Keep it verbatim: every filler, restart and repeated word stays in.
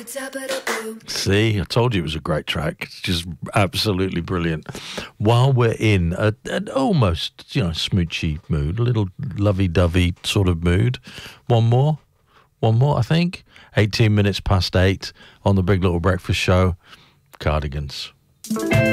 See, I told you it was a great track. It's just absolutely brilliant. While we're in a, an almost, you know, smoochy mood, a little lovey-dovey sort of mood, one more, one more, I think. eighteen minutes past eight on the Big Little Breakfast Show. Cardigans.